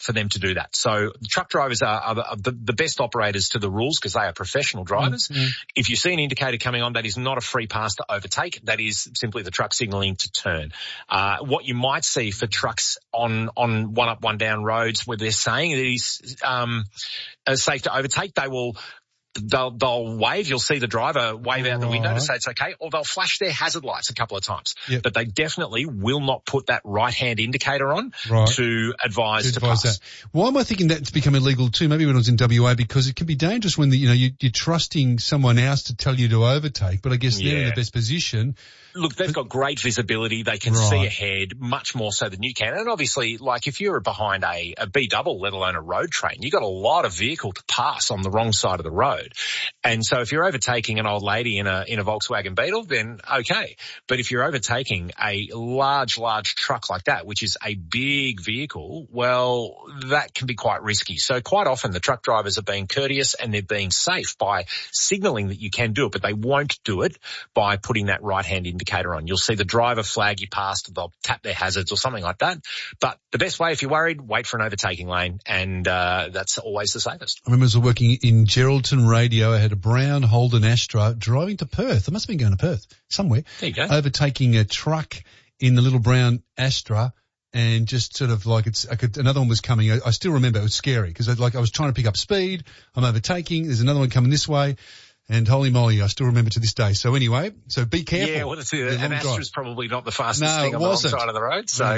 for them to do that. So the truck drivers are the best operators to the rules because they are professional drivers. Mm-hmm. If you see an indicator coming on, that is not a free pass to overtake. That is simply the truck signalling to turn. What you might see for trucks on one up, one down roads where they're saying it is safe to overtake, they'll wave. You'll see the driver wave out the window to say it's okay, or they'll flash their hazard lights a couple of times. Yep. But they definitely will not put that right-hand indicator on to advise to pass. That. Why am I thinking that's become illegal too? Maybe when I was in WA, because it can be dangerous when you're trusting someone else to tell you to overtake, but I guess they're in the best position. Look, they've got great visibility. They can see ahead much more so than you can. And obviously, like if you're behind a B-double, let alone a road train, you've got a lot of vehicle to pass on the wrong side of the road. And so if you're overtaking an old lady in a Volkswagen Beetle, then okay. But if you're overtaking a large truck like that, which is a big vehicle, well, that can be quite risky. So quite often the truck drivers are being courteous and they're being safe by signalling that you can do it, but they won't do it by putting that right-hand indicator on. You'll see the driver flag you past, they'll tap their hazards or something like that. But the best way, if you're worried, wait for an overtaking lane, and that's always the safest. I remember I was working in Geraldton Radio. I had a brown Holden Astra driving to Perth. I must have been going to Perth somewhere. There you go. Overtaking a truck in the little brown Astra, and just sort of like another one was coming. I still remember it was scary because I was trying to pick up speed. I'm overtaking. There's another one coming this way. And holy moly, I still remember to this day. So anyway, so be careful. Yeah, well, an Astra's probably not the fastest thing on the wrong side of the road. So,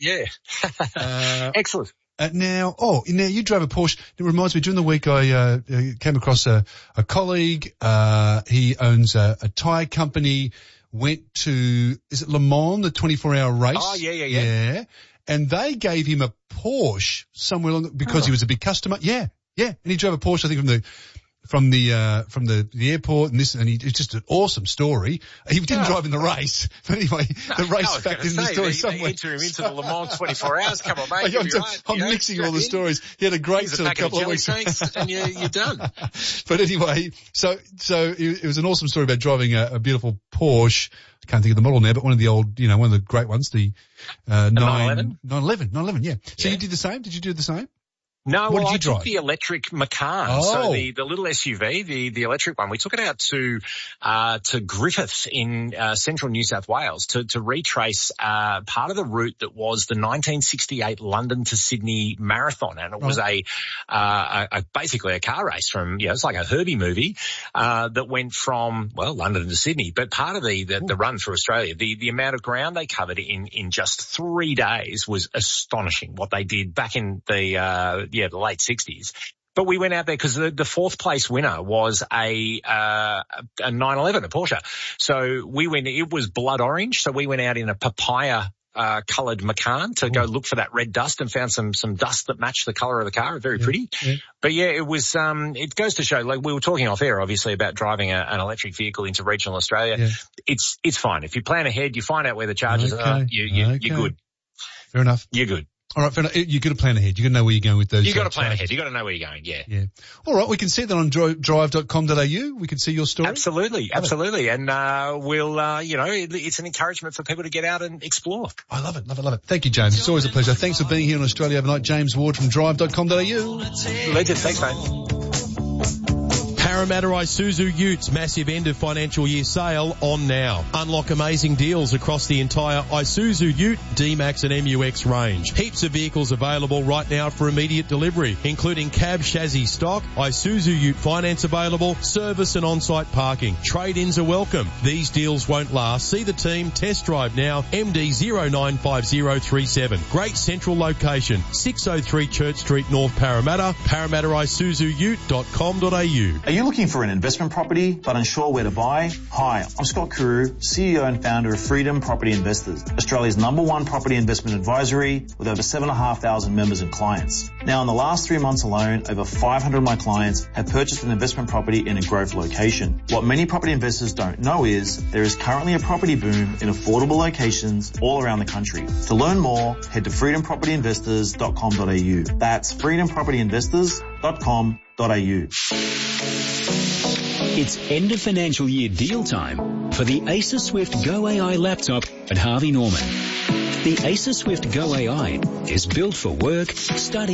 Excellent. Now you drove a Porsche. It reminds me, during the week I came across a colleague. He owns a tyre company, went to, is it Le Mans, the 24-hour race? Oh, yeah. And they gave him a Porsche somewhere along because he was a big customer. Yeah. And he drove a Porsche, I think, from the airport and it's just an awesome story. He didn't drive in the race, but anyway, the race fact in the story somewhere. They enter him into the Le Mans 24 hours. Come on, mate. I'm mixing all the stories. He had a great sort of couple of weeks. And you're done. But anyway, so it was an awesome story about driving a beautiful Porsche. I can't think of the model now, but one of the old, one of the great ones, the 911, yeah. So you did the same? Did you do the same? No, well, I took the electric Macan, so the little SUV, the electric one. We took it out to Griffith in central New South Wales to retrace part of the route that was the 1968 London to Sydney marathon, and it was basically a car race from it's like a Herbie movie that went from London to Sydney. But part of the run through Australia, the amount of ground they covered in just 3 days was astonishing. What they did back in the late 60s. But we went out there because the fourth place winner was a 911, a Porsche. So it was blood orange. So we went out in a papaya coloured Macan to go look for that red dust and found some dust that matched the colour of the car. Very pretty. Yeah. But it was, it goes to show, like we were talking off air, obviously, about driving an electric vehicle into regional Australia. Yeah. It's fine. If you plan ahead, you find out where the charges are, you're good. Fair enough. You're good. All right, fair enough. You've got to plan ahead. You've got to know where you're going with those. You've got to plan ahead. You've got to know where you're going, yeah. All right, we can see that on drive.com.au. We can see your story. Absolutely. And it's an encouragement for people to get out and explore. I love it. Thank you, James. It's always a pleasure. Thanks for being here on Australia Overnight. James Ward from drive.com.au. Legend. Thanks, mate. Parramatta Isuzu Utes massive end of financial year sale on now. Unlock amazing deals across the entire Isuzu Ute, D-Max and MUX range. Heaps of vehicles available right now for immediate delivery, including cab chassis stock, Isuzu Ute finance available, service and on-site parking. Trade-ins are welcome. These deals won't last. See the team, test drive now, MD095037. Great central location, 603 Church Street, North Parramatta, parramattaisuzuute.com.au. Are you looking for an investment property but unsure where to buy? Hi, I'm Scott Kuru, CEO and founder of Freedom Property Investors, Australia's #1 property investment advisory with over 7,500 members and clients. Now, in the last 3 months alone, over 500 of my clients have purchased an investment property in a growth location. What many property investors don't know is there is currently a property boom in affordable locations all around the country. To learn more, head to freedompropertyinvestors.com.au. That's freedompropertyinvestors.com.au. It's end of financial year deal time for the Acer Swift Go AI laptop at Harvey Norman. The Acer Swift Go AI is built for work, study,